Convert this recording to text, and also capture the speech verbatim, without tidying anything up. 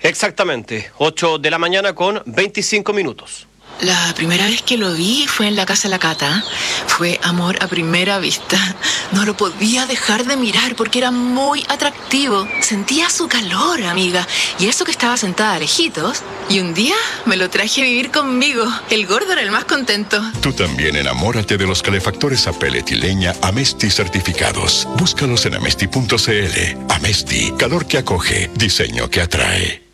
Exactamente, ocho de la mañana con veinticinco minutos. La primera vez que lo vi fue en la casa de la Cata. Fue amor a primera vista. No lo podía dejar de mirar porque era muy atractivo. Sentía su calor, amiga. Y eso que estaba sentada a lejitos. Y un día me lo traje a vivir conmigo. El gordo era el más contento. Tú también enamórate de los calefactores a pellet y leña Amesti certificados. Búscalos en amesti punto c l. Amesti, calor que acoge, diseño que atrae.